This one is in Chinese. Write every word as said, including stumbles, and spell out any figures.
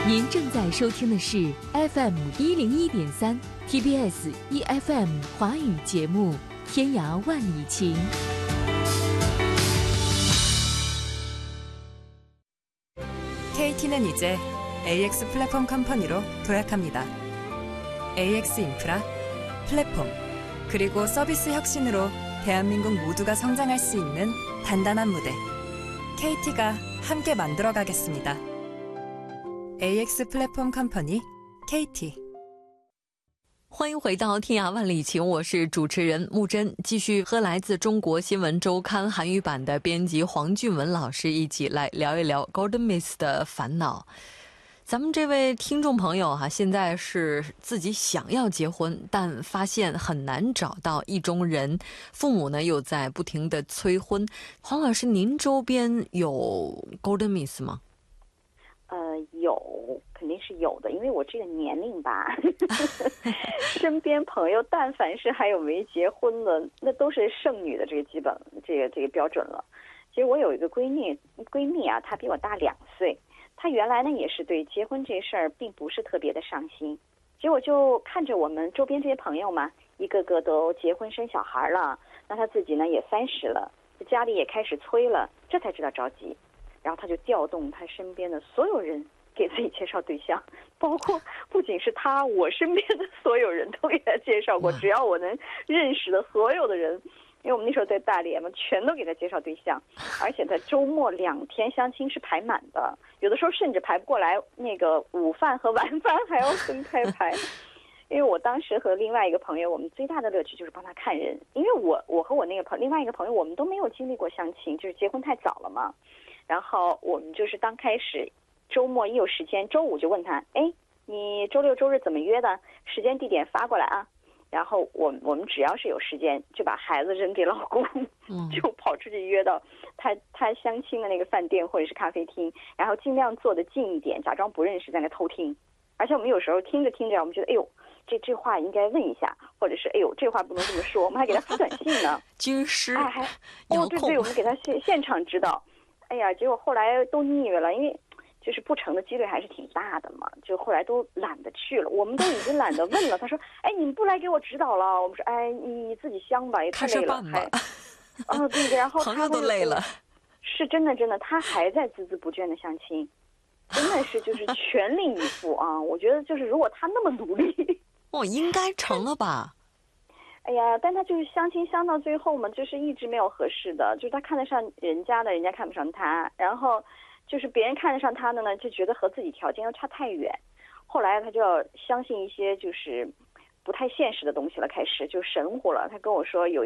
您正在收听的是 F M 一零一点三 T B S E F M 华语节目《天涯万里情》。 케이티는 이제 에이엑스 플랫폼 컴퍼니로 도약합니다. 에이엑스 인프라, 플랫폼, 그리고 서비스 혁신으로 대한민국 모두가 성장할 수 있는 단단한 무대. 케이티가 함께 만들어가겠습니다. 에이엑스 플랫폼 컴퍼니 케이티。 欢迎回到天涯万里情，我是主持人木真，继续和来自中国新闻周刊韩语版的编辑黄俊文老师一起来聊一聊 Golden Miss 的烦恼。咱们这位听众朋友哈、啊，现在是自己想要结婚，但发现很难找到意中人，父母呢又在不停的催婚。黄老师，您周边有 Golden Miss 吗？ 呃，有，肯定是有的，因为我这个年龄吧，身边朋友但凡是还有没结婚的，那都是剩女的这个基本这个这个标准了。其实我有一个闺蜜，闺蜜啊，她比我大两岁，她原来呢也是对结婚这事儿并不是特别的上心，结果就看着我们周边这些朋友嘛，一个个都结婚生小孩了，那她自己呢也三十了，家里也开始催了，这才知道着急。然后他就调动他身边的所有人给自己介绍对象，包括不仅是他，我身边的所有人都给他介绍过，只要我能认识的所有的人，因为我们那时候在大连嘛，全都给他介绍对象，而且在周末两天相亲是排满的，有的时候甚至排不过来，那个午饭和晚饭还要分开排。因为我当时和另外一个朋友，我们最大的乐趣就是帮他看人，因为我我和我那个朋另外一个朋友，我们都没有经历过相亲，就是结婚太早了嘛。然后我们就是刚开始周末一有时间，周五就问他，哎，你周六周日怎么约的？时间地点发过来啊。然后我我们只要是有时间，就把孩子扔给老公，就跑出去约到他他相亲的那个饭店或者是咖啡厅，然后尽量坐得近一点，假装不认识，在那偷听。而且我们有时候听着听着，我们觉得，哎呦，这这话应该问一下，或者是哎呦，这话不能这么说，我们还给他发短信呢。 军师， 哎，还哦，对对，我们给他现现场指导。哎呀，结果后来都腻歪了，因为就是不成的几率还是挺大的嘛，就后来都懒得去了，我们都已经懒得问了。他说：“哎，你们不来给我指导了？”我们说：“哎，你你自己相吧，也太累了。”还啊，对对，然后朋友都累了， 是真的真的，他还在孜孜不倦的相亲，真的是就是全力以赴啊！我觉得就是如果他那么努力， 哦，应该成了吧。 哎呀，但他就是相亲相到最后嘛，就是一直没有合适的，就是他看得上人家的，人家看不上他，然后就是别人看得上他的呢，就觉得和自己条件又差太远，后来他就要相信一些就是不太现实的东西了，开始就神乎了。他跟我说有